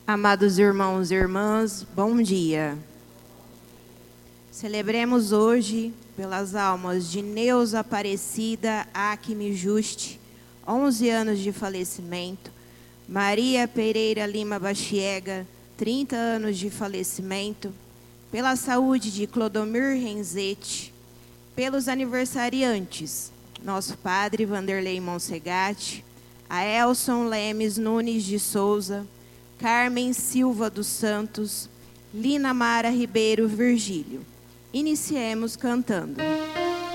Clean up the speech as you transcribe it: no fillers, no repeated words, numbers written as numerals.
Amados irmãos e irmãs, bom dia. Celebremos hoje pelas almas de Neuza Aparecida Acme Juste, 11 anos de falecimento, Maria Pereira Lima Bachiega, 30 anos de falecimento, pela saúde de Clodomir Renzete, pelos aniversariantes, nosso padre Vanderlei Monsegatti, a Elson Lemes Nunes de Souza, Carmen Silva dos Santos, Lina Mara Ribeiro Virgílio. Iniciemos cantando.